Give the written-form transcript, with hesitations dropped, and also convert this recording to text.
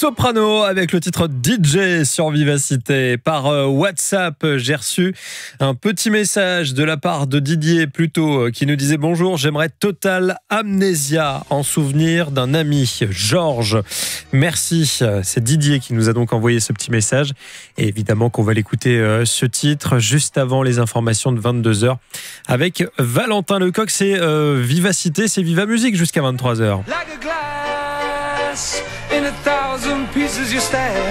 Soprano avec le titre DJ sur Vivacité. Par WhatsApp, j'ai reçu un petit message de la part de Didier plutôt qui nous disait: bonjour, j'aimerais Total Amnésia en souvenir d'un ami, Georges. Merci, c'est Didier qui nous a donc envoyé ce petit message. Et évidemment qu'on va l'écouter ce titre juste avant les informations de 22h avec Valentin Lecoq. C'est Vivacité, c'est Viva Musique jusqu'à 23h. Like a glass in 1,000 pieces you stand.